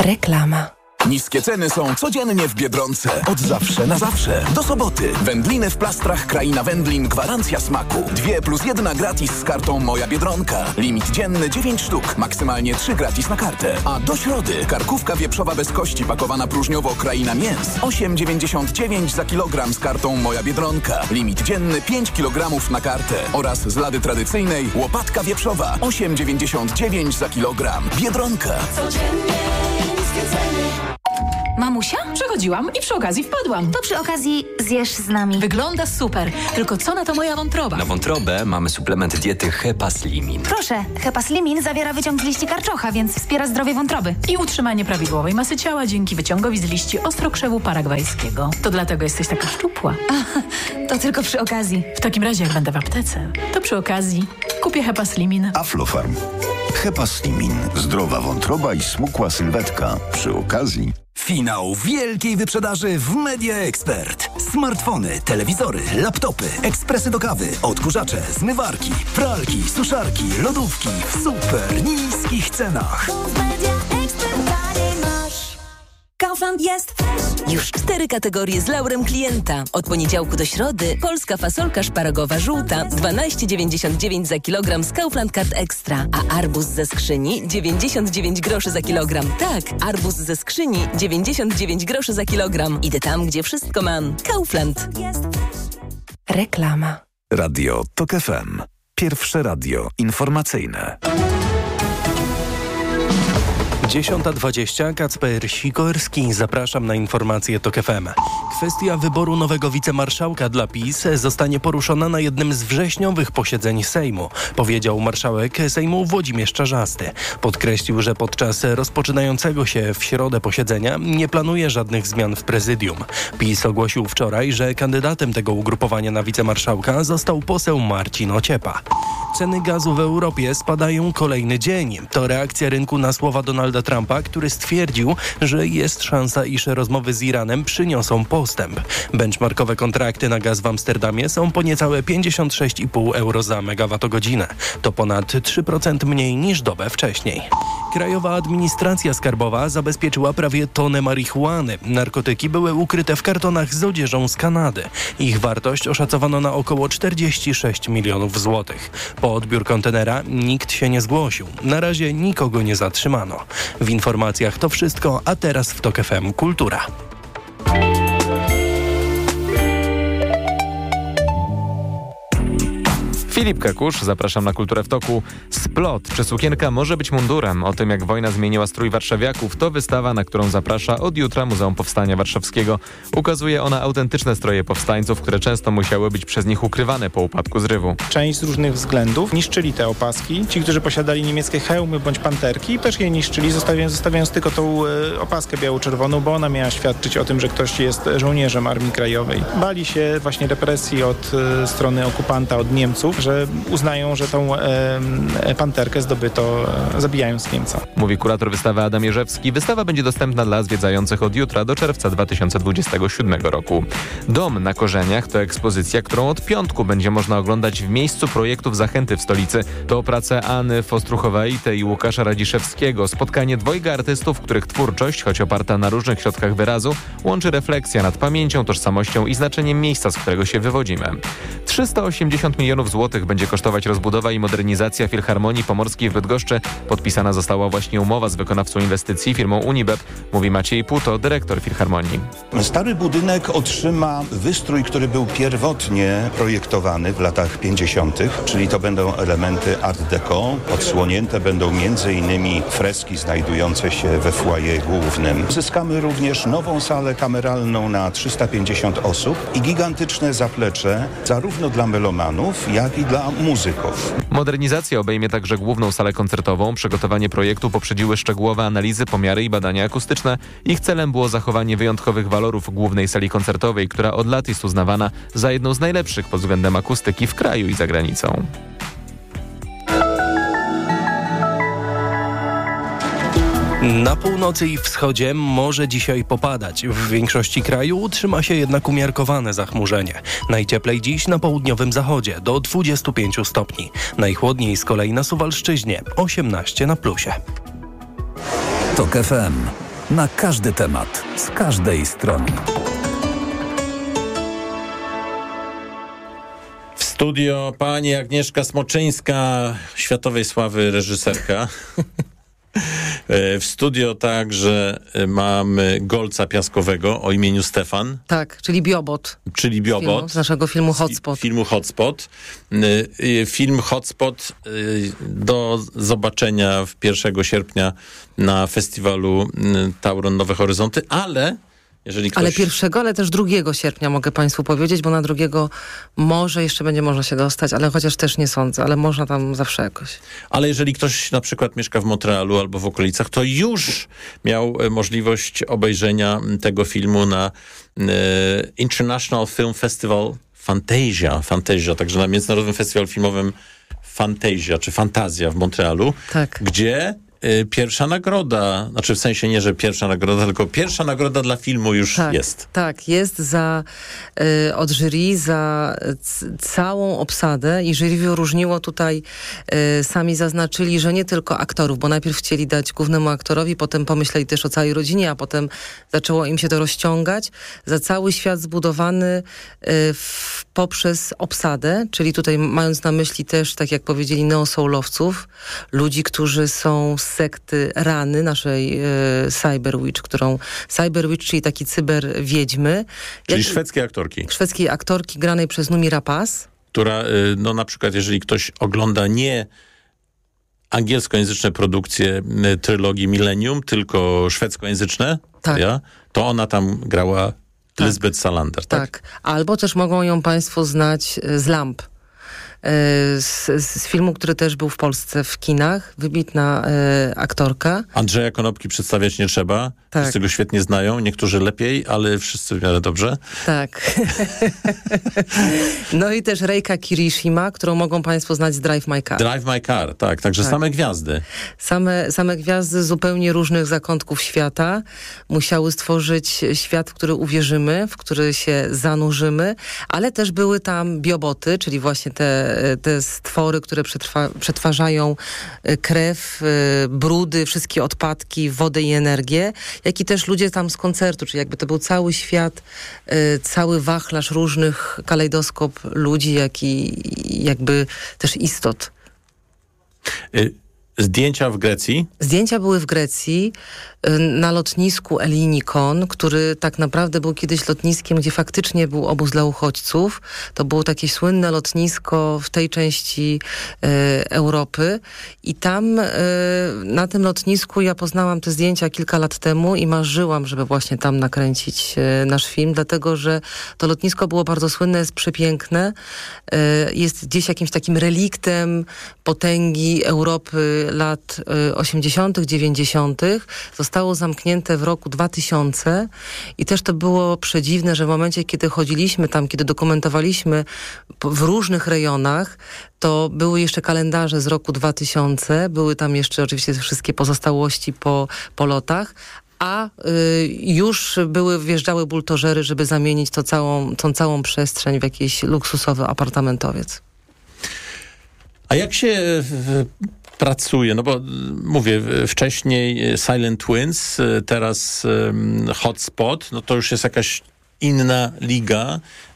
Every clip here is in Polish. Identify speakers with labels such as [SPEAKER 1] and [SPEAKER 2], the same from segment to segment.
[SPEAKER 1] Reklama.
[SPEAKER 2] Niskie ceny są codziennie w Biedronce. Od zawsze na zawsze. Do soboty. Wędliny w plastrach Kraina Wędlin. Gwarancja smaku. 2+1 gratis z kartą Moja Biedronka. Limit dzienny 9 sztuk. Maksymalnie 3 gratis na kartę. A do środy. Karkówka wieprzowa bez kości pakowana próżniowo Kraina Mięs. 8,99 za kilogram z kartą Moja Biedronka. Limit dzienny 5 kg na kartę. Oraz z lady tradycyjnej łopatka wieprzowa. 8,99 za kilogram. Biedronka.
[SPEAKER 3] Codziennie niskie ceny.
[SPEAKER 4] Mamusia? Przechodziłam i przy okazji wpadłam.
[SPEAKER 5] To przy okazji zjesz z nami.
[SPEAKER 4] Wygląda super, tylko co na to moja wątroba?
[SPEAKER 6] Na wątrobę mamy suplement diety Hepaslimin.
[SPEAKER 5] Proszę, Hepaslimin zawiera wyciąg z liści karczocha, więc wspiera zdrowie wątroby.
[SPEAKER 4] I utrzymanie prawidłowej masy ciała dzięki wyciągowi z liści ostrokrzewu paragwajskiego. To dlatego jesteś taka szczupła.
[SPEAKER 5] To tylko przy okazji.
[SPEAKER 4] W takim razie jak będę w aptece, to przy okazji kupię Hepaslimin.
[SPEAKER 7] Aflofarm. Hepaslimin. Zdrowa wątroba i smukła sylwetka. Przy okazji.
[SPEAKER 8] Finał wielkiej wyprzedaży w Media Expert. Smartfony, telewizory, laptopy, ekspresy do kawy, odkurzacze, zmywarki, pralki, suszarki, lodówki w super niskich cenach.
[SPEAKER 9] Kaufland jest już 4 kategorie z laurem klienta. Od poniedziałku do środy polska fasolka szparagowa żółta 12,99 za kilogram z Kaufland Card Extra, a arbuz ze skrzyni 99 groszy za kilogram. Tak, arbuz ze skrzyni 99 groszy za kilogram. Idę tam, gdzie wszystko mam. Kaufland.
[SPEAKER 1] Reklama.
[SPEAKER 10] Radio TOK FM. Pierwsze radio informacyjne.
[SPEAKER 11] 10:20, Kacper Sikorski. Zapraszam na informacje TOK FM. Kwestia wyboru nowego wicemarszałka dla PiS zostanie poruszona na jednym z wrześniowych posiedzeń Sejmu, powiedział marszałek Sejmu Włodzimierz Czarzasty. Podkreślił, że podczas rozpoczynającego się w środę posiedzenia nie planuje żadnych zmian w prezydium. PiS ogłosił wczoraj, że kandydatem tego ugrupowania na wicemarszałka został poseł Marcin Ociepa. Ceny gazu w Europie spadają kolejny dzień. To reakcja rynku na słowa Donalda Trumpa, który stwierdził, że jest szansa, iż rozmowy z Iranem przyniosą postęp. Benchmarkowe kontrakty na gaz w Amsterdamie są po niecałe 56,5 euro za megawattogodzinę. To ponad 3% mniej niż dobę wcześniej. Krajowa Administracja Skarbowa zabezpieczyła prawie tonę marihuany. Narkotyki były ukryte w kartonach z odzieżą z Kanady. Ich wartość oszacowano na około 46 milionów złotych. Po odbiór kontenera nikt się nie zgłosił. Na razie nikogo nie zatrzymano. W informacjach to wszystko, a teraz w TOK FM Kultura.
[SPEAKER 12] Filip Kakusz, zapraszam na Kulturę w toku. Splot, czy sukienka może być mundurem? O tym, jak wojna zmieniła strój warszawiaków, to wystawa, na którą zaprasza od jutra Muzeum Powstania Warszawskiego. Ukazuje ona autentyczne stroje powstańców, które często musiały być przez nich ukrywane po upadku zrywu.
[SPEAKER 13] Część z różnych względów niszczyli te opaski. Ci, którzy posiadali niemieckie hełmy bądź panterki, też je niszczyli, zostawiając tylko tą opaskę biało-czerwoną, bo ona miała świadczyć o tym, że ktoś jest żołnierzem Armii Krajowej. Bali się właśnie represji od strony okupanta, od Niemców, że uznają, że tą panterkę zdobyto zabijając Niemca.
[SPEAKER 12] Mówi kurator wystawy Adam Jerzewski. Wystawa będzie dostępna dla zwiedzających od jutra do czerwca 2027 roku. Dom na korzeniach to ekspozycja, którą od piątku będzie można oglądać w miejscu projektów Zachęty w stolicy. To prace Anny Fostruchowaitej i Łukasza Radziszewskiego. Spotkanie dwojga artystów, których twórczość, choć oparta na różnych środkach wyrazu, łączy refleksja nad pamięcią, tożsamością i znaczeniem miejsca, z którego się wywodzimy. 380 milionów złotych będzie kosztować rozbudowa i modernizacja Filharmonii Pomorskiej w Bydgoszczy. Podpisana została właśnie umowa z wykonawcą inwestycji, firmą Unibep, mówi Maciej Puto, dyrektor Filharmonii.
[SPEAKER 14] Stary budynek otrzyma wystrój, który był pierwotnie projektowany w latach 50., czyli to będą elementy art deco. Odsłonięte będą m.in. freski znajdujące się we foyer głównym. Zyskamy również nową salę kameralną na 350 osób i gigantyczne zaplecze zarówno dla melomanów, jak i dla muzyków.
[SPEAKER 12] Modernizacja obejmie także główną salę koncertową. Przygotowanie projektu poprzedziły szczegółowe analizy, pomiary i badania akustyczne. Ich celem było zachowanie wyjątkowych walorów głównej sali koncertowej, która od lat jest uznawana za jedną z najlepszych pod względem akustyki w kraju i za granicą.
[SPEAKER 11] Na północy i wschodzie może dzisiaj popadać. W większości kraju utrzyma się jednak umiarkowane zachmurzenie. Najcieplej dziś na południowym zachodzie do 25 stopni. Najchłodniej z kolei na Suwalszczyźnie 18 na plusie.
[SPEAKER 8] TOK FM. na każdy temat, z każdej strony.
[SPEAKER 1] W studio pani Agnieszka Smoczyńska, światowej sławy reżyserka. W studio także mamy Golca Piaskowego o imieniu Stefan.
[SPEAKER 15] Tak, czyli Biobot.
[SPEAKER 1] Z
[SPEAKER 15] naszego filmu Hotspot.
[SPEAKER 1] Film Hotspot do zobaczenia 1 sierpnia na festiwalu Tauron Nowe Horyzonty, ale jeżeli ktoś...
[SPEAKER 15] Ale 1, ale też 2 sierpnia mogę państwu powiedzieć, bo na 2 może jeszcze będzie można się dostać, ale chociaż też nie sądzę, ale można tam zawsze jakoś.
[SPEAKER 1] Ale jeżeli ktoś na przykład mieszka w Montrealu albo w okolicach, to już miał możliwość obejrzenia tego filmu na International Film Festival Fantasia, także na Międzynarodowym Festiwalu Filmowym Fantasia, czy Fantazja w Montrealu,
[SPEAKER 15] tak.
[SPEAKER 1] Gdzie pierwsza nagroda, znaczy w sensie nie, że pierwsza nagroda, tylko pierwsza nagroda dla filmu już jest.
[SPEAKER 15] Tak, jest od jury za całą obsadę i jury wyróżniło tutaj, sami zaznaczyli, że nie tylko aktorów, bo najpierw chcieli dać głównemu aktorowi, potem pomyśleli też o całej rodzinie, a potem zaczęło im się to rozciągać. Za cały świat zbudowany poprzez obsadę, czyli tutaj mając na myśli też, tak jak powiedzieli, neosoulowców, ludzi, którzy są z sekty Rany, naszej Cyberwitch, czyli taki cyberwiedźmy.
[SPEAKER 1] Czyli szwedzkiej aktorki.
[SPEAKER 15] Szwedzkiej aktorki granej przez Noomi Rapace.
[SPEAKER 1] Która, no na przykład, jeżeli ktoś ogląda nie angielskojęzyczne produkcje trylogii Millennium, tylko szwedzkojęzyczne, to ona tam grała Lisbeth Salander, tak?
[SPEAKER 15] Albo też mogą ją państwo znać z Lamp. Z filmu, który też był w Polsce w kinach. Wybitna aktorka.
[SPEAKER 1] Andrzeja Konopki przedstawiać nie trzeba.
[SPEAKER 15] Tak.
[SPEAKER 1] Wszyscy go świetnie znają. Niektórzy lepiej, ale wszyscy w miarę dobrze.
[SPEAKER 15] Tak. No i też Reika Kirishima, którą mogą państwo znać z Drive My Car.
[SPEAKER 1] Drive My Car, tak. Także same gwiazdy.
[SPEAKER 15] Same gwiazdy z zupełnie różnych zakątków świata musiały stworzyć świat, w który uwierzymy, w który się zanurzymy, ale też były tam bioboty, czyli właśnie te stwory, które przetwarzają krew, brudy, wszystkie odpadki, wodę i energię, jak i też ludzie tam z koncertu, czyli jakby to był cały świat, cały wachlarz różnych, kalejdoskop ludzi, jak i jakby też istot.
[SPEAKER 1] Zdjęcia w Grecji?
[SPEAKER 15] Zdjęcia były w Grecji, na lotnisku Elinikon, który tak naprawdę był kiedyś lotniskiem, gdzie faktycznie był obóz dla uchodźców. To było takie słynne lotnisko w tej części Europy i tam na tym lotnisku ja poznałam te zdjęcia kilka lat temu i marzyłam, żeby właśnie tam nakręcić nasz film, dlatego że to lotnisko było bardzo słynne, jest przepiękne, jest gdzieś jakimś takim reliktem potęgi Europy lat 80., 90. Zostało zamknięte w roku 2000 i też to było przedziwne, że w momencie, kiedy chodziliśmy tam, kiedy dokumentowaliśmy w różnych rejonach, to były jeszcze kalendarze z roku 2000, były tam jeszcze oczywiście wszystkie pozostałości po lotach, a już wjeżdżały buldożery, żeby zamienić tą całą przestrzeń w jakiś luksusowy apartamentowiec.
[SPEAKER 1] A jak się pracuje? No bo mówię, wcześniej Silent Twins, teraz Hotspot, no to już jest jakaś inna liga,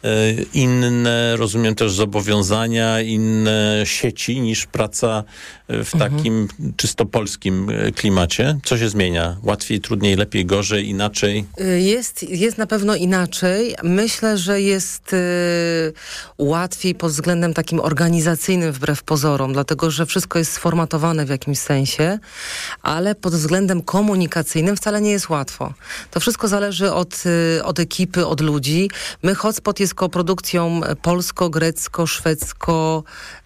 [SPEAKER 1] inne, rozumiem, też zobowiązania, inne sieci niż praca w takim czysto polskim klimacie. Co się zmienia? Łatwiej, trudniej, lepiej, gorzej, inaczej?
[SPEAKER 15] Jest na pewno inaczej. Myślę, że jest łatwiej pod względem takim organizacyjnym wbrew pozorom, dlatego, że wszystko jest sformatowane w jakimś sensie, ale pod względem komunikacyjnym wcale nie jest łatwo. To wszystko zależy od ekipy, od ludzi. Hotspot jest koprodukcją polsko-grecko-szwedzko,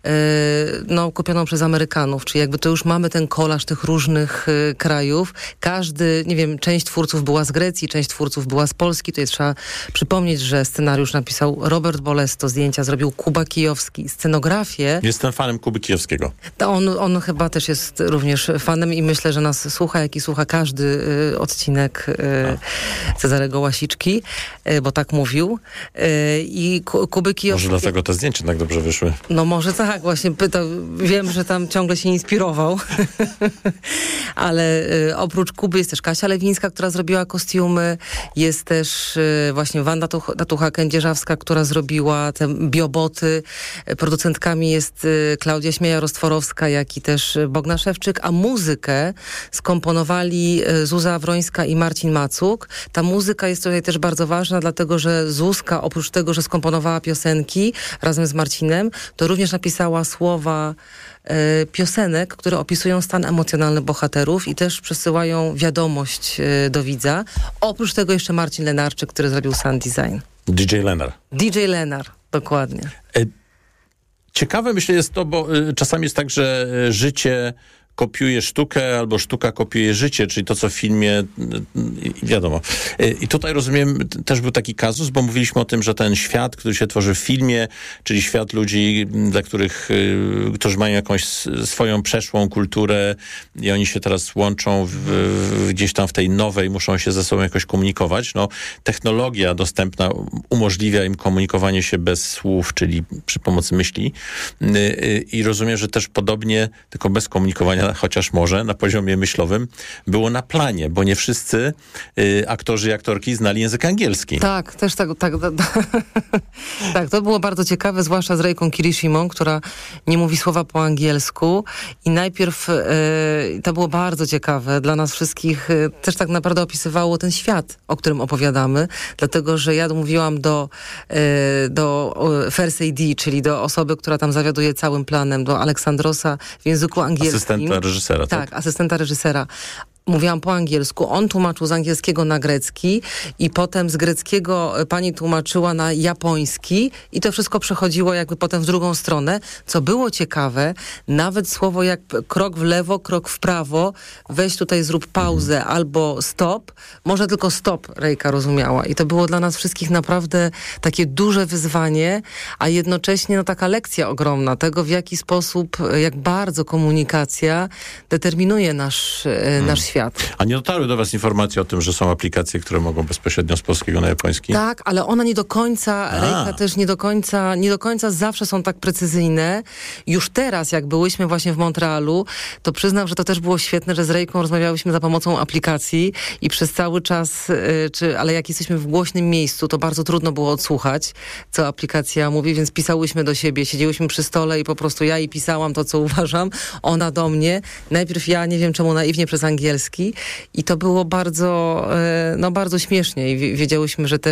[SPEAKER 15] kupioną przez Amerykanów, czyli jakby to już mamy ten kolaż tych różnych krajów. Każdy, nie wiem, część twórców była z Grecji, część twórców była z Polski. Tutaj trzeba przypomnieć, że scenariusz napisał Robert Bolesto, zdjęcia zrobił Kuba Kijowski, scenografię.
[SPEAKER 1] Jestem fanem Kuby Kijowskiego.
[SPEAKER 15] On chyba też jest również fanem i myślę, że nas słucha, jak i słucha każdy odcinek Cezarego Łasiczki, bo tak mówił. I kubyki...
[SPEAKER 1] Może dlatego te zdjęcia tak dobrze wyszły.
[SPEAKER 15] No może tak, właśnie wiem, że tam ciągle się inspirował. Ale oprócz Kuby jest też Kasia Lewińska, która zrobiła kostiumy. Jest też właśnie Wanda Tucha-Kędzierzawska, która zrobiła te bioboty. Producentkami jest Klaudia Śmieja-Rostworowska, jak i też Bogna Szewczyk, a muzykę skomponowali Zuza Wrońska i Marcin Macuk. Ta muzyka jest tutaj też bardzo ważna, dlatego że Zuzka, oprócz tego, że skomponowała piosenki razem z Marcinem, to również napisała słowa piosenek, które opisują stan emocjonalny bohaterów i też przesyłają wiadomość do widza. Oprócz tego jeszcze Marcin Lenarczyk, który zrobił sound design.
[SPEAKER 1] DJ Lenar.
[SPEAKER 15] DJ Lenar, dokładnie.
[SPEAKER 1] Ciekawe myślę jest to, bo czasami jest tak, że życie kopiuje sztukę, albo sztuka kopiuje życie, czyli to, co w filmie, wiadomo. I tutaj rozumiem, też był taki kazus, bo mówiliśmy o tym, że ten świat, który się tworzy w filmie, czyli świat ludzi, dla których, którzy mają jakąś swoją przeszłą kulturę i oni się teraz łączą gdzieś tam w tej nowej, muszą się ze sobą jakoś komunikować. No, technologia dostępna umożliwia im komunikowanie się bez słów, czyli przy pomocy myśli. I rozumiem, że też podobnie, tylko bez komunikowania, chociaż może na poziomie myślowym, było na planie, bo nie wszyscy aktorzy i aktorki znali język angielski.
[SPEAKER 15] Tak, też tak, to było bardzo ciekawe, zwłaszcza z Rejką Kirishimą, która nie mówi słowa po angielsku i najpierw to było bardzo ciekawe dla nas wszystkich, też tak naprawdę opisywało ten świat, o którym opowiadamy, dlatego, że ja mówiłam do First AD, czyli do osoby, która tam zawiaduje całym planem, do Aleksandrosa w języku angielskim.
[SPEAKER 1] Asystenta reżysera, tak?
[SPEAKER 15] Tak, asystenta reżysera. Mówiłam po angielsku, on tłumaczył z angielskiego na grecki i potem z greckiego pani tłumaczyła na japoński i to wszystko przechodziło jakby potem w drugą stronę, co było ciekawe, nawet słowo jak krok w lewo, krok w prawo, weź tutaj zrób pauzę albo stop, może tylko stop Rejka rozumiała i to było dla nas wszystkich naprawdę takie duże wyzwanie, a jednocześnie no, taka lekcja ogromna tego, w jaki sposób, jak bardzo komunikacja determinuje nasz świat.
[SPEAKER 1] A nie dotarły do was informacje o tym, że są aplikacje, które mogą bezpośrednio z polskiego na japoński?
[SPEAKER 15] Tak, ale one nie do końca, Rejka też nie do końca zawsze są tak precyzyjne. Już teraz, jak byłyśmy właśnie w Montrealu, to przyznam, że to też było świetne, że z Rejką rozmawiałyśmy za pomocą aplikacji i przez cały czas, ale jak jesteśmy w głośnym miejscu, to bardzo trudno było odsłuchać, co aplikacja mówi, więc pisałyśmy do siebie, siedziałyśmy przy stole i po prostu ja jej pisałam to, co uważam, ona do mnie. Najpierw ja, nie wiem czemu naiwnie, przez angielski i to było bardzo, bardzo śmiesznie i wiedziałyśmy, że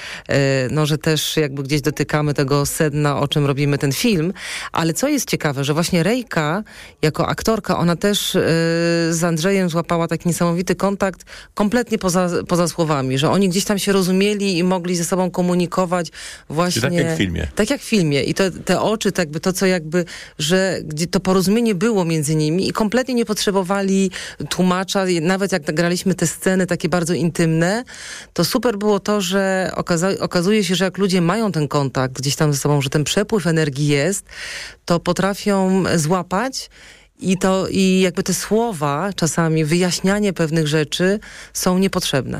[SPEAKER 15] też jakby gdzieś dotykamy tego sedna, o czym robimy ten film, ale co jest ciekawe, że właśnie Rejka jako aktorka, ona też z Andrzejem złapała taki niesamowity kontakt kompletnie poza słowami, że oni gdzieś tam się rozumieli i mogli ze sobą komunikować właśnie...
[SPEAKER 1] Tak jak w filmie.
[SPEAKER 15] Tak jak w filmie i te oczy, to jakby to, co jakby, że gdzie to porozumienie było między nimi i kompletnie nie potrzebowali tłumacza, nawet jak graliśmy te sceny takie bardzo intymne, to super było to, że okazuje się, że jak ludzie mają ten kontakt gdzieś tam ze sobą, że ten przepływ energii jest, to potrafią złapać i jakby te słowa, czasami wyjaśnianie pewnych rzeczy są niepotrzebne.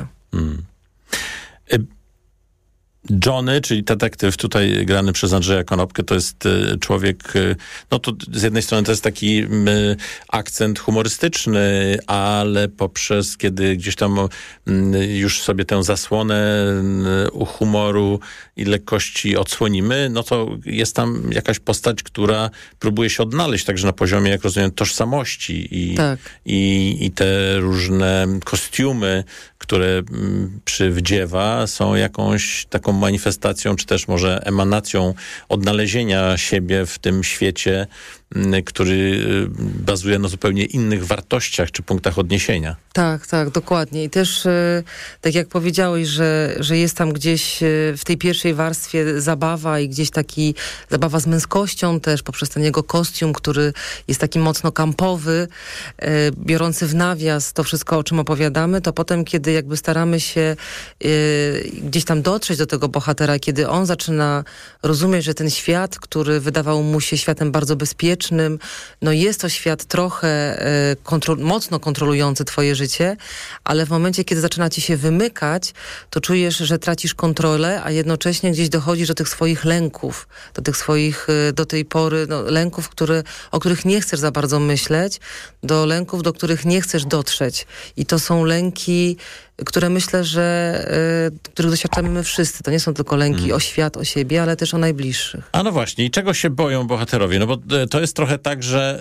[SPEAKER 1] Johnny, czyli detektyw tutaj grany przez Andrzeja Konopkę, to jest człowiek, no to z jednej strony to jest taki akcent humorystyczny, ale poprzez, kiedy gdzieś tam już sobie tę zasłonę humoru i lekkości odsłonimy, no to jest tam jakaś postać, która próbuje się odnaleźć także na poziomie, jak rozumiem, tożsamości i te różne kostiumy, które przywdziewa, są jakąś taką manifestacją, czy też może emanacją odnalezienia siebie w tym świecie, który bazuje na zupełnie innych wartościach czy punktach odniesienia.
[SPEAKER 15] Tak, dokładnie. I też, tak jak powiedziałeś, że jest tam gdzieś w tej pierwszej warstwie zabawa i gdzieś taki zabawa z męskością też poprzez ten jego kostium, który jest taki mocno kampowy, biorący w nawias to wszystko, o czym opowiadamy, to potem, kiedy jakby staramy się gdzieś tam dotrzeć do tego bohatera, kiedy on zaczyna rozumieć, że ten świat, który wydawał mu się światem bardzo bezpiecznym, niebezpiecznym. No jest to świat trochę mocno kontrolujący twoje życie, ale w momencie, kiedy zaczyna ci się wymykać, to czujesz, że tracisz kontrolę, a jednocześnie gdzieś dochodzisz do tych swoich lęków, do tych swoich do tej pory lęków, o których nie chcesz za bardzo myśleć, do lęków, do których nie chcesz dotrzeć. I to są lęki, które myślę, że których doświadczamy my wszyscy. To nie są tylko lęki o świat, o siebie, ale też o najbliższych.
[SPEAKER 1] A no właśnie, i czego się boją bohaterowie? No bo to jest trochę tak, że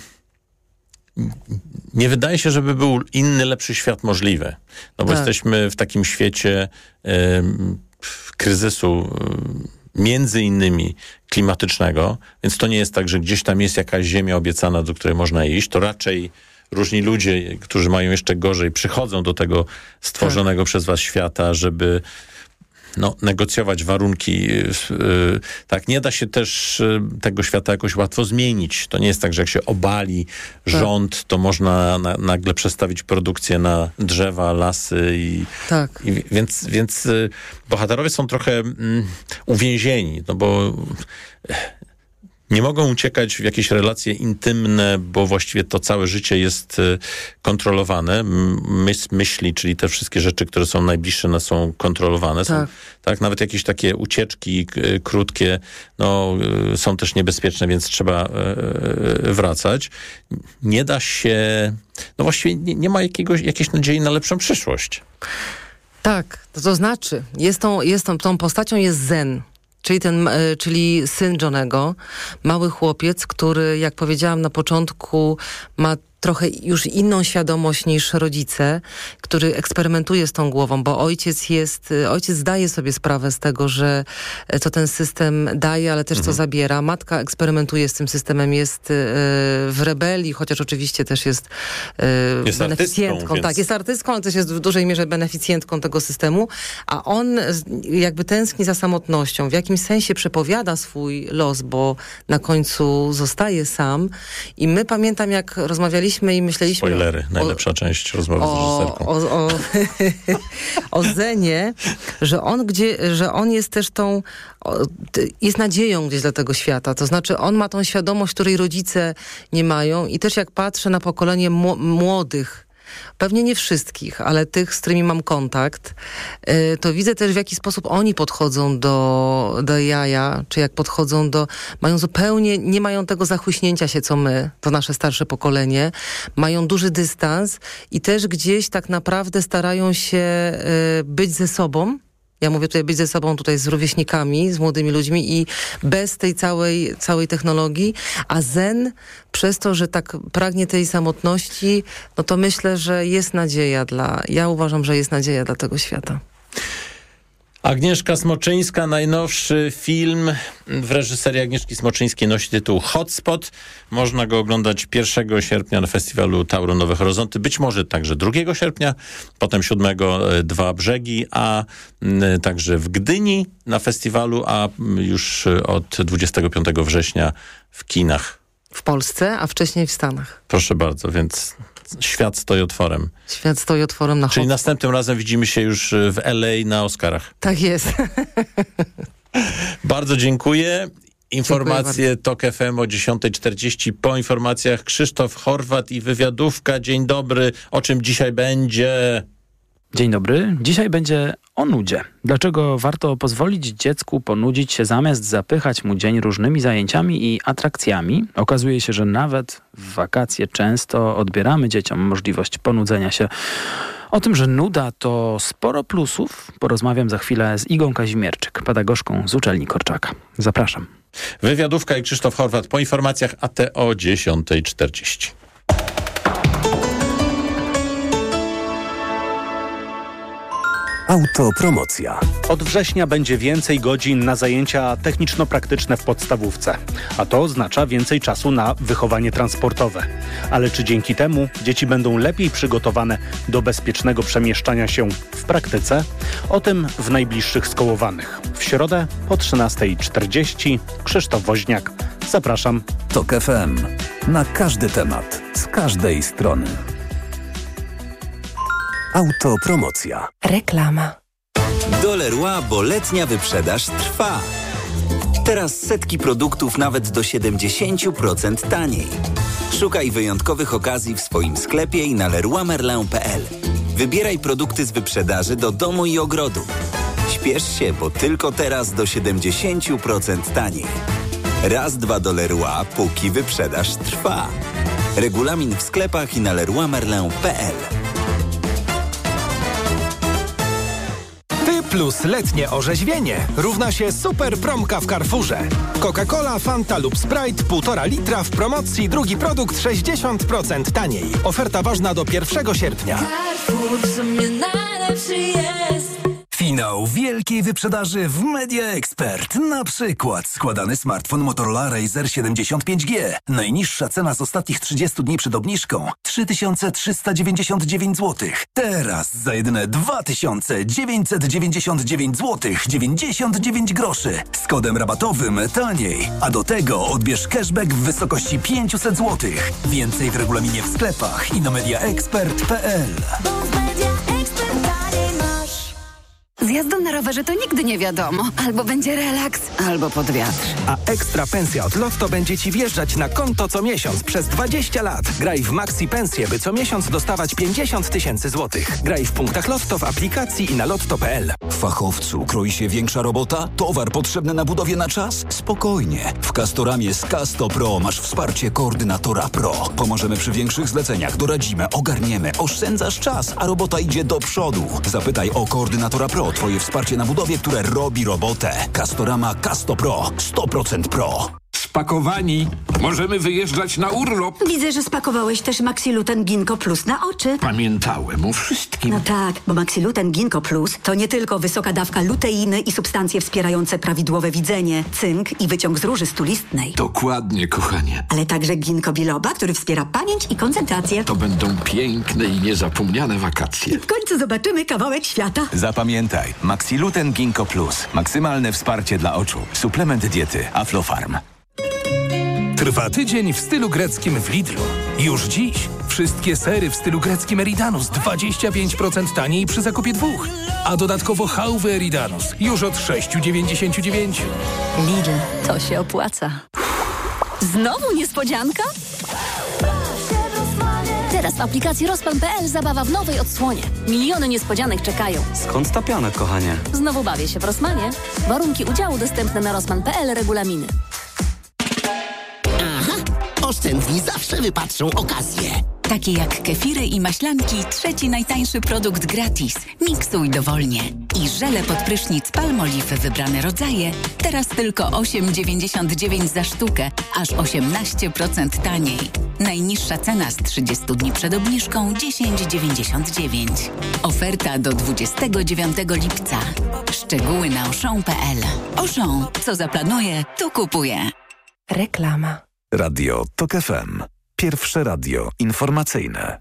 [SPEAKER 1] nie wydaje się, żeby był inny, lepszy świat możliwy. No bo jesteśmy w takim świecie kryzysu między innymi klimatycznego, więc to nie jest tak, że gdzieś tam jest jakaś ziemia obiecana, do której można iść. To raczej różni ludzie, którzy mają jeszcze gorzej, przychodzą do tego stworzonego przez was świata, żeby negocjować warunki. Tak, nie da się też tego świata jakoś łatwo zmienić. To nie jest tak, że jak się obali rząd, to można nagle przestawić produkcję na drzewa, lasy więc bohaterowie są trochę uwięzieni, no bo nie mogą uciekać w jakieś relacje intymne, bo właściwie to całe życie jest kontrolowane. Myśli, czyli te wszystkie rzeczy, które są najbliższe nas, są kontrolowane. Tak, nawet jakieś takie ucieczki krótkie, są też niebezpieczne, więc trzeba wracać. Nie da się, właściwie nie ma jakiejś nadziei na lepszą przyszłość.
[SPEAKER 15] Tak, to znaczy, tą postacią jest Zen. Czyli syn Johnego, mały chłopiec, który, jak powiedziałam na początku, ma trochę już inną świadomość niż rodzice, który eksperymentuje z tą głową, bo ojciec zdaje sobie sprawę z tego, że co ten system daje, ale też co zabiera. Matka eksperymentuje z tym systemem, jest w rebelii, chociaż oczywiście też jest beneficjentką. Tak, jest artystką, ale też jest w dużej mierze beneficjentką tego systemu, a on jakby tęskni za samotnością. W jakimś sensie przepowiada swój los, bo na końcu zostaje sam. I my, pamiętam, jak rozmawialiśmy i myśleliśmy...
[SPEAKER 1] Spoilery, najlepsza część rozmowy z reżyserką.
[SPEAKER 15] O Zenie, że on jest też jest nadzieją gdzieś dla tego świata. To znaczy on ma tą świadomość, której rodzice nie mają i też jak patrzę na pokolenie młodych, pewnie nie wszystkich, ale tych, z którymi mam kontakt, to widzę też, w jaki sposób oni podchodzą do jaja, czy jak podchodzą nie mają tego zachłyśnięcia się, co my, to nasze starsze pokolenie, mają duży dystans i też gdzieś tak naprawdę starają się być ze sobą. Ja mówię tutaj być ze sobą, tutaj z rówieśnikami, z młodymi ludźmi i bez tej całej technologii, a Zen przez to, że tak pragnie tej samotności, to myślę, że jest nadzieja ja uważam, że jest nadzieja dla tego świata.
[SPEAKER 1] Agnieszka Smoczyńska, najnowszy film w reżyserii Agnieszki Smoczyńskiej nosi tytuł Hotspot. Można go oglądać 1 sierpnia na festiwalu Tauron Nowe Horyzonty, być może także 2 sierpnia, potem 7 Dwa Brzegi, a także w Gdyni na festiwalu, a już od 25 września w kinach.
[SPEAKER 15] W Polsce, a wcześniej w Stanach.
[SPEAKER 1] Proszę bardzo, więc świat stoi otworem.
[SPEAKER 15] Świat stoi otworem na
[SPEAKER 1] Czyli następnym razem widzimy się już w LA na Oscarach.
[SPEAKER 15] Tak jest.
[SPEAKER 1] Bardzo dziękuję. Informacje TOK FM o 10:40. Po informacjach Krzysztof Horwat i wywiadówka. Dzień dobry. O czym dzisiaj będzie?
[SPEAKER 16] Dzień dobry. Dzisiaj będzie o nudzie. Dlaczego warto pozwolić dziecku ponudzić się zamiast zapychać mu dzień różnymi zajęciami i atrakcjami? Okazuje się, że nawet w wakacje często odbieramy dzieciom możliwość ponudzenia się. O tym, że nuda to sporo plusów, porozmawiam za chwilę z Igą Kazimierczyk, pedagogzką z uczelni Korczaka. Zapraszam.
[SPEAKER 1] Wywiadówka i Krzysztof Horwat po informacjach, a te o 10:40.
[SPEAKER 10] Autopromocja.
[SPEAKER 17] Od września będzie więcej godzin na zajęcia techniczno-praktyczne w podstawówce, a to oznacza więcej czasu na wychowanie transportowe. Ale czy dzięki temu dzieci będą lepiej przygotowane do bezpiecznego przemieszczania się w praktyce? O tym w najbliższych Skołowanych. W środę po 13:40 Krzysztof Woźniak. Zapraszam.
[SPEAKER 10] TOK FM. Na każdy temat, z każdej strony. Autopromocja.
[SPEAKER 9] Reklama.
[SPEAKER 18] Do Leroy, bo letnia wyprzedaż trwa. Teraz setki produktów nawet do 70% taniej. Szukaj wyjątkowych okazji w swoim sklepie i na leroymerlin.pl. Wybieraj produkty z wyprzedaży do domu i ogrodu. Śpiesz się, bo tylko teraz do 70% taniej. Raz, dwa do Leroy, póki wyprzedaż trwa. Regulamin w sklepach i na leroymerlin.pl.
[SPEAKER 19] Plus letnie orzeźwienie równa się super promka w Carrefourze. Coca-Cola, Fanta lub Sprite 1,5 litra w promocji, drugi produkt 60% taniej. Oferta ważna do 1 sierpnia.
[SPEAKER 3] Carrefour w sumie najlepszy jest.
[SPEAKER 8] Finał wielkiej wyprzedaży w Media Expert. Na przykład składany smartfon Motorola Razr 75G. Najniższa cena z ostatnich 30 dni przed obniżką 3399 zł. Teraz za jedyne 2999 zł 99 groszy. Z kodem rabatowym taniej. A do tego odbierz cashback w wysokości 500 zł. Więcej w regulaminie w sklepach i na mediaexpert.pl.
[SPEAKER 5] Z jazdą na rowerze to nigdy nie wiadomo. Albo będzie relaks, albo pod wiatr.
[SPEAKER 19] A ekstra pensja od Lotto będzie Ci wjeżdżać na konto co miesiąc przez 20 lat. Graj w Maxi Pensję, by co miesiąc dostawać 50 000 złotych. Graj w punktach Lotto w aplikacji i na lotto.pl.
[SPEAKER 2] Fachowcu kroi się większa robota? Towar potrzebny na budowie na czas? Spokojnie. W Castoramie z Casto Pro masz wsparcie koordynatora Pro. Pomożemy przy większych zleceniach, doradzimy, ogarniemy, oszczędzasz czas, a robota idzie do przodu. Zapytaj o koordynatora Pro. Twoje wsparcie na budowie, które robi robotę. Castorama Casto Pro. 100% Pro.
[SPEAKER 20] Spakowani. Możemy wyjeżdżać na urlop.
[SPEAKER 21] Widzę, że spakowałeś też Maxiluten Ginkgo Plus na oczy.
[SPEAKER 20] Pamiętałem o wszystkim.
[SPEAKER 21] No tak, bo Maxiluten Ginkgo Plus to nie tylko wysoka dawka luteiny i substancje wspierające prawidłowe widzenie, cynk i wyciąg z róży stulistnej.
[SPEAKER 20] Dokładnie, kochanie.
[SPEAKER 21] Ale także ginkgo biloba, który wspiera pamięć i koncentrację.
[SPEAKER 20] To będą piękne i niezapomniane wakacje.
[SPEAKER 21] W końcu zobaczymy kawałek świata.
[SPEAKER 22] Zapamiętaj, Maxiluten Ginkgo Plus. Maksymalne wsparcie dla oczu. Suplement diety Aflofarm.
[SPEAKER 19] Trwa tydzień w stylu greckim w Lidlu. Już dziś wszystkie sery w stylu greckim Eridanus 25% taniej przy zakupie 2. A dodatkowo chałwy Eridanus już od 6,99.
[SPEAKER 4] Lidl, to się opłaca. Znowu niespodzianka? Teraz w aplikacji Rosman.pl zabawa w nowej odsłonie. Miliony niespodzianek czekają.
[SPEAKER 6] Skąd ta piana, kochanie?
[SPEAKER 4] Znowu bawię się w Rosmanie. Warunki udziału dostępne na Rosman.pl, regulaminy.
[SPEAKER 23] Oszczędni zawsze wypatrzą okazję.
[SPEAKER 24] Takie jak kefiry i maślanki, trzeci najtańszy produkt gratis. Miksuj dowolnie. I żele pod prysznic Palmolive wybrane rodzaje. Teraz tylko 8,99 za sztukę, aż 18% taniej. Najniższa cena z 30 dni przed obniżką 10,99. Oferta do 29 lipca. Szczegóły na auchan.pl. Auchan, co zaplanuje, to kupuje.
[SPEAKER 9] Reklama.
[SPEAKER 10] Radio TOK FM. Pierwsze radio informacyjne.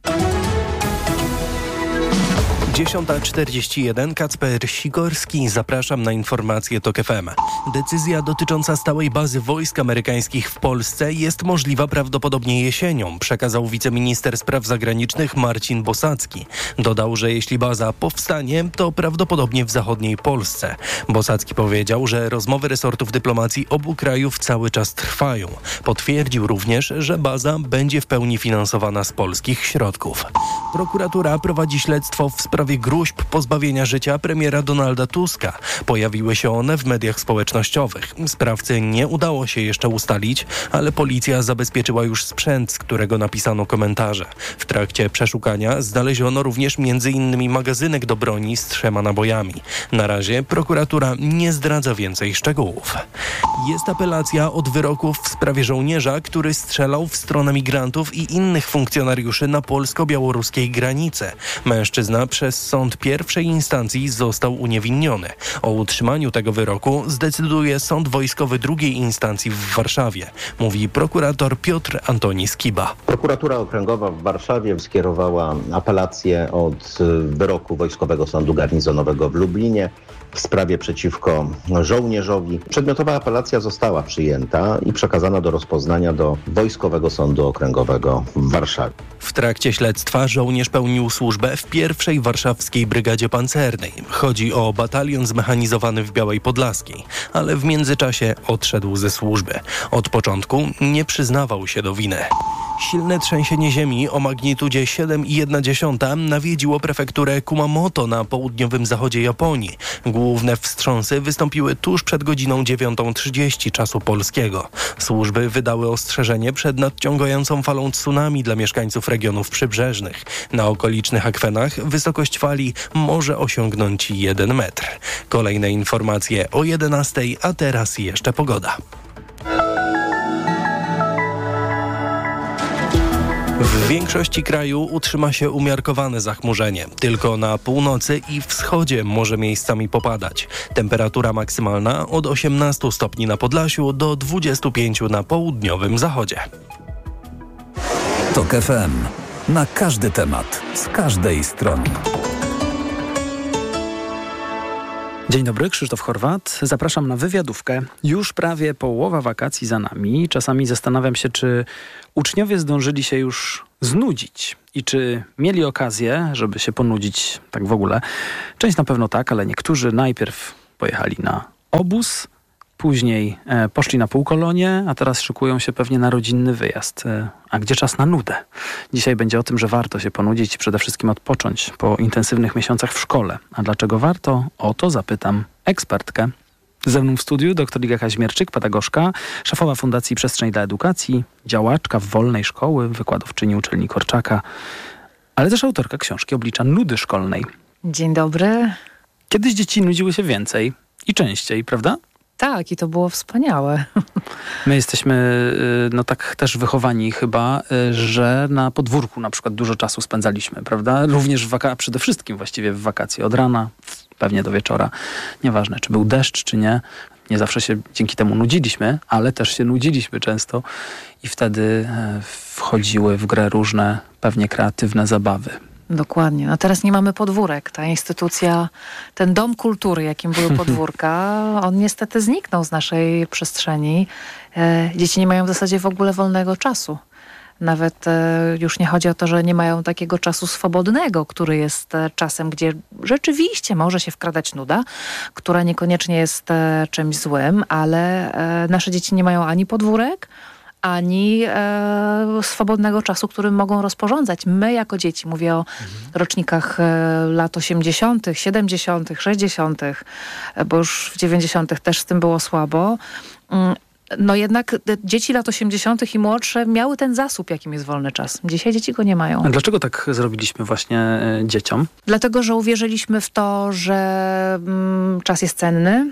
[SPEAKER 11] 10:41. Kacper Sikorski. Zapraszam na informacje TOK FM. Decyzja dotycząca stałej bazy wojsk amerykańskich w Polsce jest możliwa prawdopodobnie jesienią, przekazał wiceminister spraw zagranicznych Marcin Bosacki. Dodał, że jeśli baza powstanie, to prawdopodobnie w zachodniej Polsce. Bosacki powiedział, że rozmowy resortów dyplomacji obu krajów cały czas trwają. Potwierdził również, że baza będzie w pełni finansowana z polskich środków. Prokuratura prowadzi śledztwo w sprawie gróźb pozbawienia życia premiera Donalda Tuska. Pojawiły się one w mediach społecznościowych. Sprawcy nie udało się jeszcze ustalić, ale policja zabezpieczyła już sprzęt, z którego napisano komentarze. W trakcie przeszukania znaleziono również m.in. magazynek do broni z 3 nabojami. Na razie prokuratura nie zdradza więcej szczegółów. Jest apelacja od wyroków w sprawie żołnierza, który strzelał w stronę migrantów i innych funkcjonariuszy na polsko-białoruskiej granicy. Mężczyzna przez sąd pierwszej instancji został uniewinniony. O utrzymaniu tego wyroku zdecyduje sąd wojskowy drugiej instancji w Warszawie, mówi prokurator Piotr Antoni Skiba.
[SPEAKER 25] Prokuratura Okręgowa w Warszawie skierowała apelację od wyroku Wojskowego Sądu Garnizonowego w Lublinie w sprawie przeciwko żołnierzowi. Przedmiotowa apelacja została przyjęta i przekazana do rozpoznania do Wojskowego Sądu Okręgowego w Warszawie.
[SPEAKER 11] W trakcie śledztwa żołnierz pełnił służbę w pierwszej warszawskiej warszawskiej Brygadzie Pancernej. Chodzi o batalion zmechanizowany w Białej Podlaskiej, ale w międzyczasie odszedł ze służby. Od początku nie przyznawał się do winy. Silne trzęsienie ziemi o magnitudzie 7,1 nawiedziło prefekturę Kumamoto na południowym zachodzie Japonii. Główne wstrząsy wystąpiły tuż przed godziną 9:30 czasu polskiego. Służby wydały ostrzeżenie przed nadciągającą falą tsunami dla mieszkańców regionów przybrzeżnych. Na okolicznych akwenach wysokość fali może osiągnąć 1 metr. Kolejne informacje o 11:00, a teraz jeszcze pogoda. W większości kraju utrzyma się umiarkowane zachmurzenie. Tylko na północy i wschodzie może miejscami popadać. Temperatura maksymalna od 18 stopni na Podlasiu do 25 na południowym zachodzie.
[SPEAKER 10] TOK FM. Na każdy temat, z każdej strony.
[SPEAKER 16] Dzień dobry, Krzysztof Horwat. Zapraszam na wywiadówkę. Już prawie połowa wakacji za nami. Czasami zastanawiam się, czy uczniowie zdążyli się już znudzić i czy mieli okazję, żeby się ponudzić tak w ogóle. Część na pewno tak, ale niektórzy najpierw pojechali na obóz, później poszli na półkolonie, a teraz szykują się pewnie na rodzinny wyjazd. A gdzie czas na nudę? Dzisiaj będzie o tym, że warto się ponudzić i przede wszystkim odpocząć po intensywnych miesiącach w szkole. A dlaczego warto? O to zapytam ekspertkę. Ze mną w studiu dr Iga Kazimierczyk, pedagogzka, szefowa Fundacji Przestrzeń dla Edukacji, działaczka wolnej szkoły, wykładowczyni uczelni Korczaka, ale też autorka książki Oblicza nudy szkolnej.
[SPEAKER 7] Dzień dobry.
[SPEAKER 16] Kiedyś dzieci nudziły się więcej i częściej, prawda?
[SPEAKER 7] Tak, i to było wspaniałe.
[SPEAKER 16] My jesteśmy tak też wychowani chyba, że na podwórku na przykład dużo czasu spędzaliśmy, prawda? Również przede wszystkim właściwie w wakacje, od rana pewnie do wieczora. Nieważne, czy był deszcz, czy nie. Nie zawsze się dzięki temu nudziliśmy, ale też się nudziliśmy często i wtedy wchodziły w grę różne pewnie kreatywne zabawy.
[SPEAKER 7] Dokładnie. No teraz nie mamy podwórek. Ta instytucja, ten dom kultury, jakim były podwórka, on niestety zniknął z naszej przestrzeni. Dzieci nie mają w zasadzie w ogóle wolnego czasu. Nawet już nie chodzi o to, że nie mają takiego czasu swobodnego, który jest czasem, gdzie rzeczywiście może się wkradać nuda, która niekoniecznie jest czymś złym, ale nasze dzieci nie mają ani podwórek, ani swobodnego czasu, którym mogą rozporządzać. My jako dzieci, mówię o rocznikach lat 80., 70., 60., bo już w 90. też z tym było słabo. No jednak dzieci lat 80. i młodsze miały ten zasób, jakim jest wolny czas. Dzisiaj dzieci go nie mają.
[SPEAKER 16] A dlaczego tak zrobiliśmy właśnie dzieciom?
[SPEAKER 7] Dlatego, że uwierzyliśmy w to, że czas jest cenny,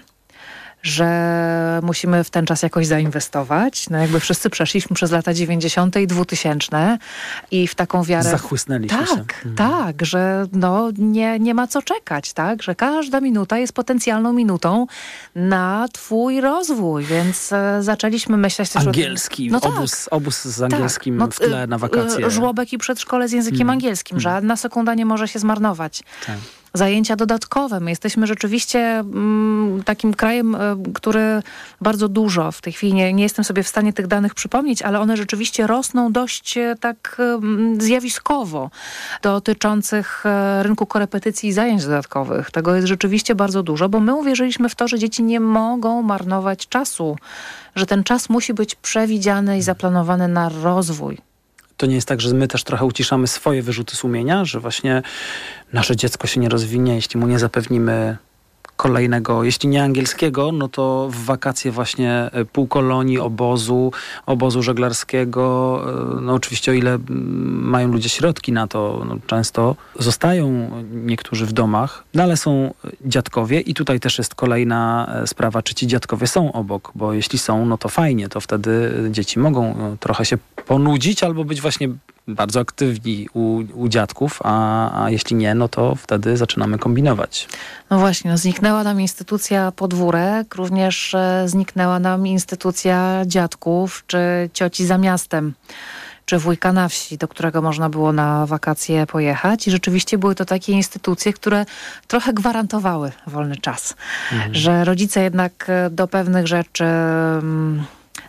[SPEAKER 7] że musimy w ten czas jakoś zainwestować. No jakby wszyscy przeszliśmy przez lata 90. i 2000 i w taką wiarę...
[SPEAKER 16] Zachłysnęliśmy się.
[SPEAKER 7] Tak, że nie ma co czekać, tak? Że każda minuta jest potencjalną minutą na twój rozwój, więc zaczęliśmy myśleć też
[SPEAKER 16] angielski,
[SPEAKER 7] o tym.
[SPEAKER 16] Obóz z angielskim w tle na wakacje.
[SPEAKER 7] Żłobek i przedszkole z językiem angielskim. Żadna sekunda nie może się zmarnować. Tak. Zajęcia dodatkowe. My jesteśmy rzeczywiście takim krajem, który bardzo dużo w tej chwili, nie jestem sobie w stanie tych danych przypomnieć, ale one rzeczywiście rosną dość tak zjawiskowo dotyczących rynku korepetycji i zajęć dodatkowych. Tego jest rzeczywiście bardzo dużo, bo my uwierzyliśmy w to, że dzieci nie mogą marnować czasu, że ten czas musi być przewidziany i zaplanowany na rozwój.
[SPEAKER 16] To nie jest tak, że my też trochę uciszamy swoje wyrzuty sumienia, że właśnie nasze dziecko się nie rozwinie, jeśli mu nie zapewnimy kolejnego, jeśli nie angielskiego, no to w wakacje właśnie półkolonii, obozu żeglarskiego. No oczywiście o ile mają ludzie środki na to, no często zostają niektórzy w domach, no ale są dziadkowie i tutaj też jest kolejna sprawa, czy ci dziadkowie są obok, bo jeśli są, no to fajnie, to wtedy dzieci mogą trochę się ponudzić albo być właśnie bardzo aktywni u dziadków, a jeśli nie, no to wtedy zaczynamy kombinować.
[SPEAKER 7] No właśnie, zniknęła nam instytucja podwórek, również zniknęła nam instytucja dziadków czy cioci za miastem, czy wujka na wsi, do którego można było na wakacje pojechać. I rzeczywiście były to takie instytucje, które trochę gwarantowały wolny czas. Że rodzice jednak do pewnych rzeczy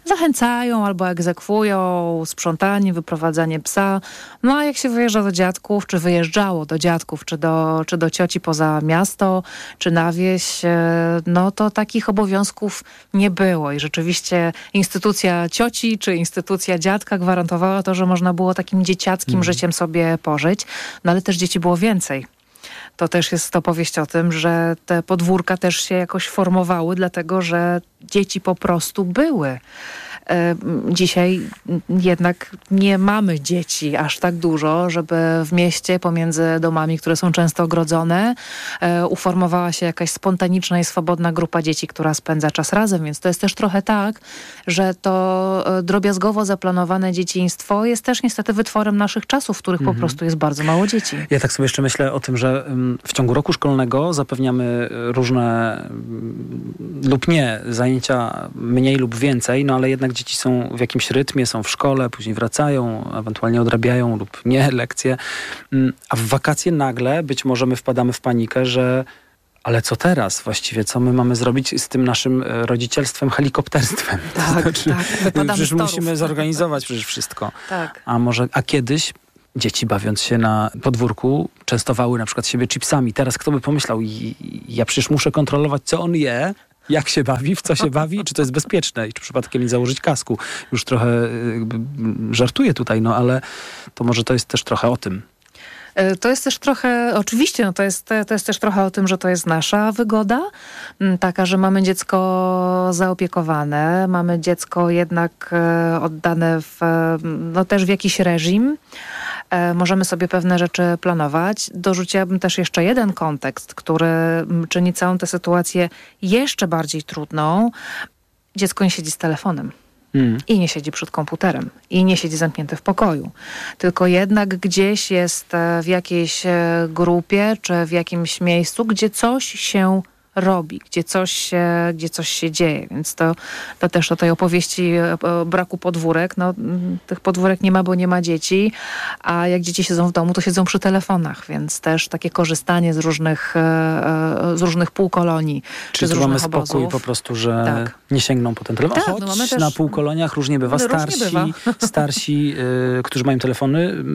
[SPEAKER 7] zachęcają albo egzekwują sprzątanie, wyprowadzanie psa. No a jak się wyjeżdża do dziadków, czy wyjeżdżało do dziadków, czy do cioci poza miasto, czy na wieś, no to takich obowiązków nie było. I rzeczywiście instytucja cioci, czy instytucja dziadka gwarantowała to, że można było takim dzieciackim życiem sobie pożyć. No ale też dzieci było więcej. To też jest opowieść o tym, że te podwórka też się jakoś formowały, dlatego że dzieci po prostu były. Dzisiaj jednak nie mamy dzieci aż tak dużo, żeby w mieście pomiędzy domami, które są często ogrodzone, uformowała się jakaś spontaniczna i swobodna grupa dzieci, która spędza czas razem. Więc to jest też trochę tak, że to drobiazgowo zaplanowane dzieciństwo jest też niestety wytworem naszych czasów, w których po prostu jest bardzo mało dzieci.
[SPEAKER 16] Ja tak sobie jeszcze myślę o tym, że w ciągu roku szkolnego zapewniamy różne lub nie zajęcia mniej lub więcej, no ale jednak dzieci są w jakimś rytmie, są w szkole, później wracają, ewentualnie odrabiają lub nie lekcje. A w wakacje nagle być może my wpadamy w panikę, że ale co teraz właściwie? Co my mamy zrobić z tym naszym rodzicielstwem, helikopterstwem?
[SPEAKER 7] Tak,
[SPEAKER 16] przecież musimy zorganizować przecież wszystko.
[SPEAKER 7] Tak.
[SPEAKER 16] A kiedyś dzieci bawiąc się na podwórku częstowały na przykład siebie chipsami. Teraz kto by pomyślał, ja przecież muszę kontrolować, co on je, jak się bawi, w co się bawi, czy to jest bezpieczne i czy przypadkiem nie założyć kasku. Już trochę żartuję tutaj, no ale to może to jest też trochę o tym.
[SPEAKER 7] To jest też trochę, oczywiście, no to jest też trochę o tym, że to jest nasza wygoda, taka, że mamy dziecko zaopiekowane, mamy dziecko jednak oddane też w jakiś reżim. Możemy sobie pewne rzeczy planować. Dorzuciłabym też jeszcze jeden kontekst, który czyni całą tę sytuację jeszcze bardziej trudną. Dziecko nie siedzi z telefonem. I nie siedzi przed komputerem. I nie siedzi zamknięty w pokoju. Tylko jednak gdzieś jest w jakiejś grupie, czy w jakimś miejscu, gdzie coś się robi, gdzie coś się dzieje. Więc to też o tej opowieści o braku podwórek. No, tych podwórek nie ma, bo nie ma dzieci, a jak dzieci siedzą w domu, to siedzą przy telefonach, więc też takie korzystanie z różnych półkolonii, czy z różnych
[SPEAKER 16] mamy
[SPEAKER 7] obozów.
[SPEAKER 16] spokój po prostu, że nie sięgną po ten telefon.
[SPEAKER 7] Tak,
[SPEAKER 16] Choć
[SPEAKER 7] no mamy też
[SPEAKER 16] na półkoloniach różnie bywa. Starsi, którzy mają telefony,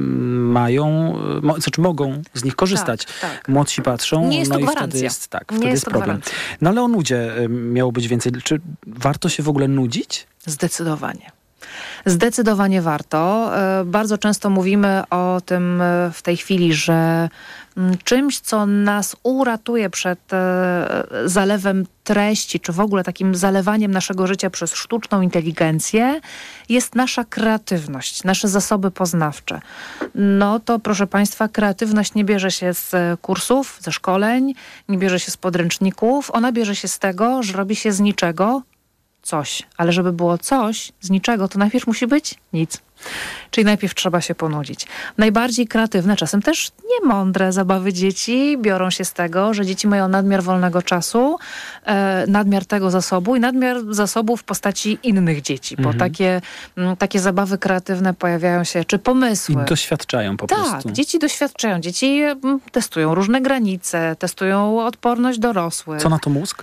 [SPEAKER 16] mogą z nich korzystać.
[SPEAKER 7] Tak.
[SPEAKER 16] Młodsi patrzą,
[SPEAKER 7] nie jest to
[SPEAKER 16] i
[SPEAKER 7] gwarancja.
[SPEAKER 16] wtedy jest wtedy jest problem. No ale o nudzie miało być więcej. Czy warto się w ogóle nudzić?
[SPEAKER 7] Zdecydowanie. Zdecydowanie warto. Bardzo często mówimy o tym w tej chwili, że czymś, co nas uratuje przed zalewem treści, czy w ogóle takim zalewaniem naszego życia przez sztuczną inteligencję, jest nasza kreatywność, nasze zasoby poznawcze. No to proszę Państwa, kreatywność nie bierze się z kursów, ze szkoleń, nie bierze się z podręczników. Ona bierze się z tego, że robi się z niczego coś. Ale żeby było coś z niczego, to najpierw musi być nic. Czyli najpierw trzeba się ponudzić. Najbardziej kreatywne, czasem też niemądre zabawy dzieci biorą się z tego, że dzieci mają nadmiar wolnego czasu, nadmiar tego zasobu i nadmiar zasobu w postaci innych dzieci, bo takie zabawy kreatywne pojawiają się, czy pomysły.
[SPEAKER 16] I doświadczają po prostu.
[SPEAKER 7] Tak, dzieci doświadczają. Dzieci testują różne granice, testują odporność dorosłych.
[SPEAKER 16] Co na to mózg?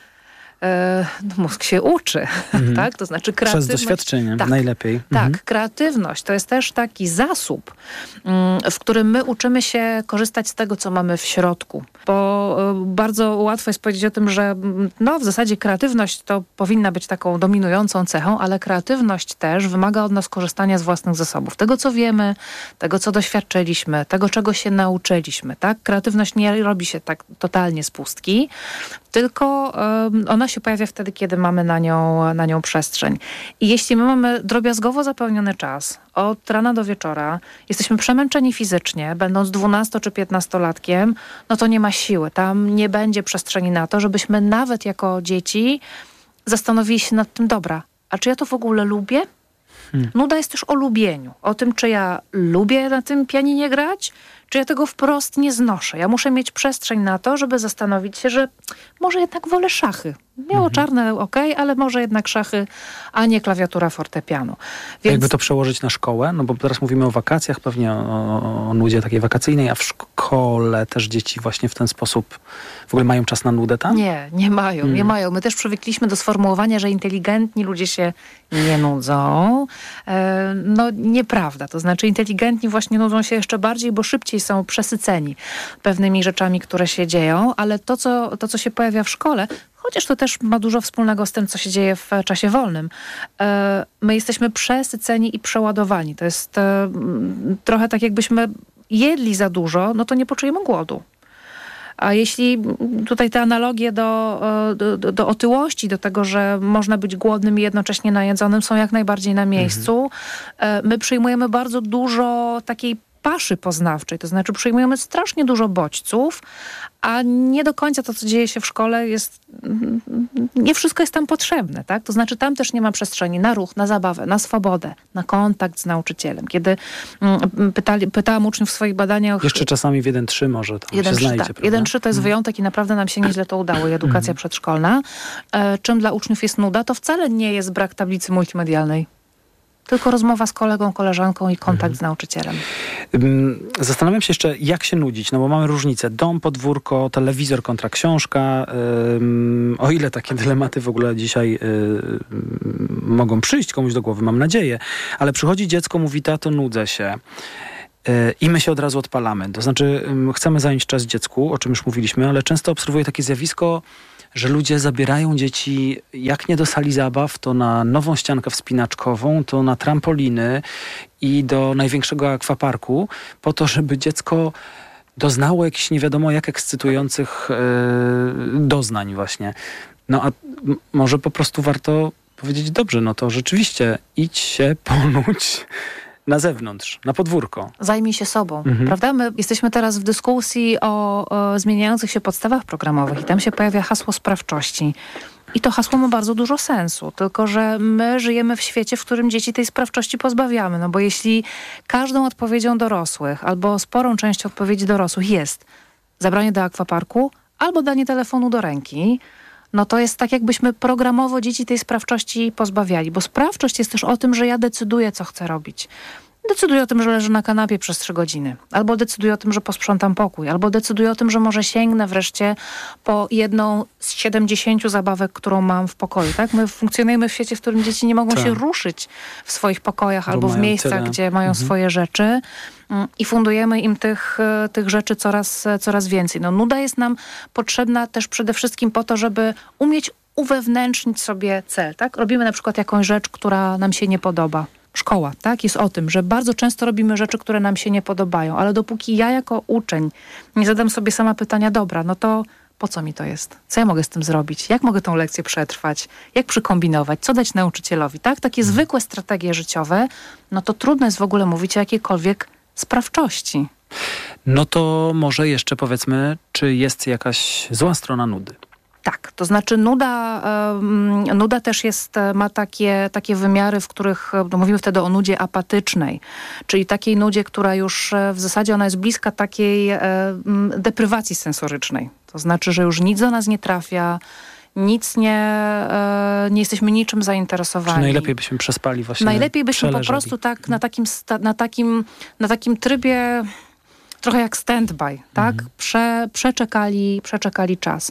[SPEAKER 7] Mózg się uczy, tak? To znaczy kreatywność.
[SPEAKER 16] Przez doświadczenie, najlepiej.
[SPEAKER 7] Tak, kreatywność to jest też taki zasób, w którym my uczymy się korzystać z tego, co mamy w środku. Bo bardzo łatwo jest powiedzieć o tym, że w zasadzie kreatywność to powinna być taką dominującą cechą, ale kreatywność też wymaga od nas korzystania z własnych zasobów. Tego, co wiemy, tego, co doświadczyliśmy, tego, czego się nauczyliśmy, tak? Kreatywność nie robi się tak totalnie z pustki, tylko ona się pojawia wtedy, kiedy mamy na nią przestrzeń. I jeśli my mamy drobiazgowo zapełniony czas, od rana do wieczora, jesteśmy przemęczeni fizycznie, będąc 12 czy 15-latkiem, no to nie ma siły. Tam nie będzie przestrzeni na to, żebyśmy nawet jako dzieci zastanowili się nad tym, dobra, a czy ja to w ogóle lubię? Nuda jest też o lubieniu. O tym, czy ja lubię na tym pianinie grać, czy ja tego wprost nie znoszę. Ja muszę mieć przestrzeń na to, żeby zastanowić się, że może jednak wolę szachy. Biało-czarne ale może jednak szachy, a nie klawiatura fortepianu.
[SPEAKER 16] Więc... Jakby to przełożyć na szkołę? No bo teraz mówimy o wakacjach, pewnie o nudzie takiej wakacyjnej, a w szkole też dzieci właśnie w ten sposób w ogóle mają czas na nudę tam?
[SPEAKER 7] Nie mają. My też przywykliśmy do sformułowania, że inteligentni ludzie się nie nudzą. No nieprawda. To znaczy inteligentni właśnie nudzą się jeszcze bardziej, bo szybciej są przesyceni pewnymi rzeczami, które się dzieją, ale to, co się pojawia w szkole, chociaż to też ma dużo wspólnego z tym, co się dzieje w czasie wolnym. My jesteśmy przesyceni i przeładowani. To jest trochę tak, jakbyśmy jedli za dużo, no to nie poczujemy głodu. A jeśli tutaj te analogie do otyłości, do tego, że można być głodnym i jednocześnie najedzonym, są jak najbardziej na miejscu. My przyjmujemy bardzo dużo takiej paszy poznawczej, to znaczy przyjmujemy strasznie dużo bodźców, a nie do końca to, co dzieje się w szkole nie wszystko jest tam potrzebne, tak? To znaczy tam też nie ma przestrzeni na ruch, na zabawę, na swobodę, na kontakt z nauczycielem. Kiedy pytałam uczniów w swoich badaniach...
[SPEAKER 16] Jeszcze czasami w 1-3 może tam się znajdzie,
[SPEAKER 7] tak. 1-3 to jest wyjątek i naprawdę nam się nieźle to udało. I edukacja przedszkolna. Czym dla uczniów jest nuda, to wcale nie jest brak tablicy multimedialnej. Tylko rozmowa z kolegą, koleżanką i kontakt z nauczycielem.
[SPEAKER 16] Zastanawiam się jeszcze, jak się nudzić, no bo mamy różnicę. Dom, podwórko, telewizor kontra książka. O ile takie dylematy w ogóle dzisiaj mogą przyjść komuś do głowy, mam nadzieję. Ale przychodzi dziecko, mówi: tato, nudzę się. I my się od razu odpalamy. To znaczy, chcemy zająć czas dziecku, o czym już mówiliśmy, ale często obserwuję takie zjawisko, że ludzie zabierają dzieci jak nie do sali zabaw, to na nową ściankę wspinaczkową, to na trampoliny i do największego akwaparku, po to, żeby dziecko doznało jakichś nie wiadomo jak ekscytujących doznań właśnie. No a może po prostu warto powiedzieć: dobrze, no to rzeczywiście idź się ponudź na zewnątrz, na podwórko.
[SPEAKER 7] Zajmij się sobą, prawda? My jesteśmy teraz w dyskusji o zmieniających się podstawach programowych i tam się pojawia hasło sprawczości. I to hasło ma bardzo dużo sensu, tylko że my żyjemy w świecie, w którym dzieci tej sprawczości pozbawiamy. No bo jeśli każdą odpowiedzią dorosłych albo sporą częścią odpowiedzi dorosłych jest zabranie do akwaparku albo danie telefonu do ręki, no to jest tak, jakbyśmy programowo dzieci tej sprawczości pozbawiali. Bo sprawczość jest też o tym, że ja decyduję, co chcę robić. Decyduję o tym, że leżę na kanapie przez 3 godziny. Albo decyduję o tym, że posprzątam pokój. Albo decyduję o tym, że może sięgnę wreszcie po jedną z 70 zabawek, którą mam w pokoju. Tak? My funkcjonujemy w świecie, w którym dzieci nie mogą się ruszyć w swoich pokojach albo w miejscach, gdzie mają swoje rzeczy. I fundujemy im tych rzeczy coraz więcej. No, nuda jest nam potrzebna też przede wszystkim po to, żeby umieć uwewnętrznić sobie cel. Tak? Robimy na przykład jakąś rzecz, która nam się nie podoba. Szkoła, tak? Jest o tym, że bardzo często robimy rzeczy, które nam się nie podobają, ale dopóki ja jako uczeń nie zadam sobie sama pytania: dobra, no to po co mi to jest? Co ja mogę z tym zrobić? Jak mogę tą lekcję przetrwać? Jak przykombinować? Co dać nauczycielowi? Tak? Takie zwykłe strategie życiowe, no to trudno jest w ogóle mówić o jakiejkolwiek sprawczości.
[SPEAKER 16] No to może jeszcze powiedzmy, czy jest jakaś zła strona nudy?
[SPEAKER 7] Tak, to znaczy nuda też ma takie wymiary, w których mówimy wtedy o nudzie apatycznej, czyli takiej nudzie, która już w zasadzie ona jest bliska takiej deprywacji sensorycznej. To znaczy, że już nic do nas nie trafia, nie jesteśmy niczym zainteresowani.
[SPEAKER 16] Czy najlepiej byśmy przespali właśnie?
[SPEAKER 7] Najlepiej byśmy po prostu tak na takim trybie trochę jak stand-by, tak? Przeczekali czas.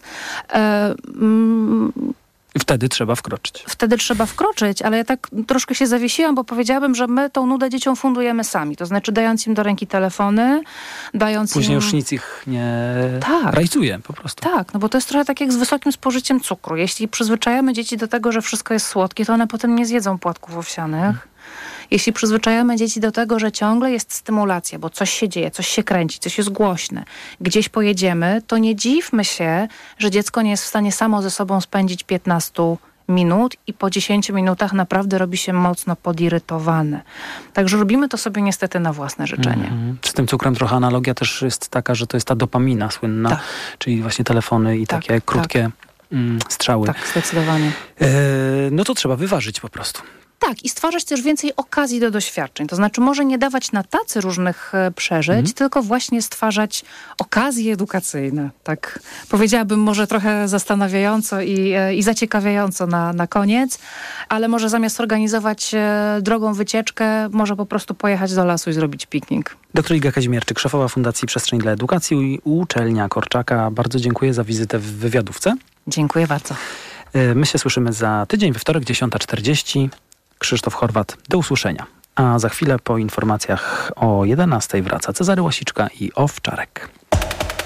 [SPEAKER 16] Wtedy trzeba wkroczyć.
[SPEAKER 7] Wtedy trzeba wkroczyć, ale ja tak troszkę się zawiesiłam, bo powiedziałabym, że my tą nudę dzieciom fundujemy sami. To znaczy dając im do ręki telefony,
[SPEAKER 16] Później już nic ich nie rajcuje po prostu.
[SPEAKER 7] Tak, no bo to jest trochę tak jak z wysokim spożyciem cukru. Jeśli przyzwyczajamy dzieci do tego, że wszystko jest słodkie, to one potem nie zjedzą płatków owsianych. Jeśli przyzwyczajamy dzieci do tego, że ciągle jest stymulacja, bo coś się dzieje, coś się kręci, coś jest głośne, gdzieś pojedziemy, to nie dziwmy się, że dziecko nie jest w stanie samo ze sobą spędzić 15 minut i po 10 minutach naprawdę robi się mocno podirytowane. Także robimy to sobie niestety na własne życzenie.
[SPEAKER 16] Z tym cukrem trochę analogia też jest taka, że to jest ta dopamina słynna, czyli właśnie telefony i takie krótkie strzały.
[SPEAKER 7] Tak, zdecydowanie.
[SPEAKER 16] No to trzeba wyważyć po prostu.
[SPEAKER 7] Tak, i stwarzać też więcej okazji do doświadczeń. To znaczy może nie dawać na tacy różnych przeżyć, tylko właśnie stwarzać okazje edukacyjne. Tak powiedziałabym może trochę zastanawiająco i zaciekawiająco na koniec, ale może zamiast organizować drogą wycieczkę, może po prostu pojechać do lasu i zrobić piknik.
[SPEAKER 16] Doktor Iga Kazimierczyk, szefowa Fundacji Przestrzeń dla Edukacji i Uczelnia Korczaka. Bardzo dziękuję za wizytę w wywiadówce.
[SPEAKER 7] Dziękuję bardzo.
[SPEAKER 16] My się słyszymy za tydzień, we wtorek, 10:40. Krzysztof Horwat, do usłyszenia. A za chwilę po informacjach o 11:00 wraca Cezary Łasiczka i Owczarek.